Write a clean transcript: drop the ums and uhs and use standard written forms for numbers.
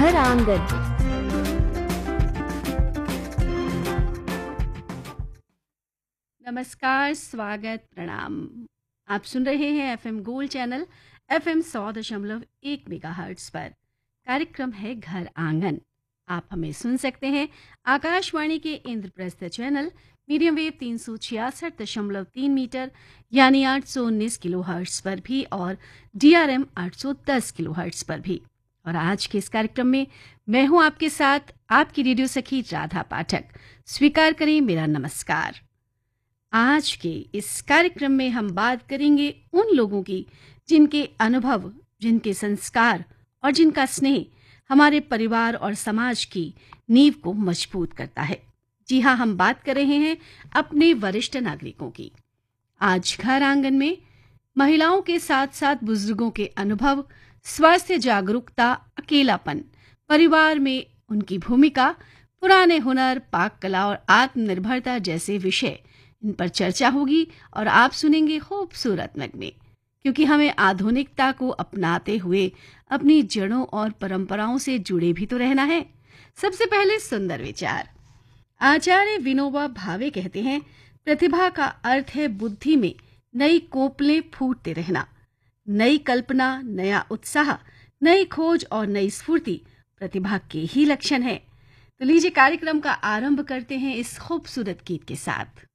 घर आंगन। नमस्कार, स्वागत, प्रणाम। आप सुन रहे हैं FM gold channel FM 100.1 megahertz पर। कार्यक्रम है घर आंगन। आप हमें सुन सकते हैं आकाशवाणी के Indraprastha channel medium wave 366.3 metre यानी 819 किलोहर्ट्ज पर भी और डीआरएम 810 किलोहर्ट्ज पर भी। और आज के इस कार्यक्रम में मैं हूं आपके साथ आपकी रेडियो सखी राधा पाठक। स्वीकार करें मेरा नमस्कार। आज के इस कार्यक्रम में हम बात करेंगे उन लोगों की जिनके अनुभव, जिनके संस्कार और जिनका स्नेह हमारे परिवार और समाज की नींव को मजबूत करता है। जी हाँ, हम बात कर रहे हैं अपने वरिष्ठ नागरिकों की। आज घर आंगन में महिलाओं के साथ साथ बुजुर्गों के अनुभव, स्वास्थ्य जागरूकता, अकेलापन, परिवार में उनकी भूमिका, पुराने हुनर, पाक कला और आत्मनिर्भरता जैसे विषय इन पर चर्चा होगी और आप सुनेंगे खूबसूरत नगमे। क्योंकि हमें आधुनिकता को अपनाते हुए अपनी जड़ों और परंपराओं से जुड़े भी तो रहना है। सबसे पहले सुंदर विचार। आचार्य विनोबा भावे कहते हैं, प्रतिभा का अर्थ है बुद्धि में नई कोपलें फूटते रहना। नई कल्पना, नया उत्साह, नई खोज और नई स्फूर्ति प्रतिभा के ही लक्षण है। तो लीजिए कार्यक्रम का आरंभ करते हैं इस खूबसूरत गीत के साथ।